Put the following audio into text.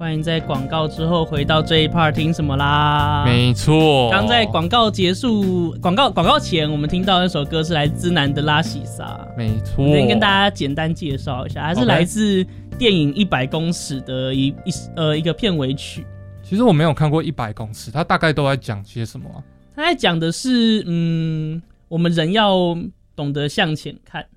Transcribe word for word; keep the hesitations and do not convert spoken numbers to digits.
欢迎在广告之后回到这一 part 听什么啦？ 没错， 刚在广告结束、广告广告前，我们听到那首歌是来自南的拉西萨。 没错， 先跟大家简单介绍一下，它是来自电影《一百公尺》的一一呃一个片尾曲。 其实我没有看过《一百公尺》，它大概都在讲些什么啊？ 它在讲的是，嗯，我们人要懂得向前看。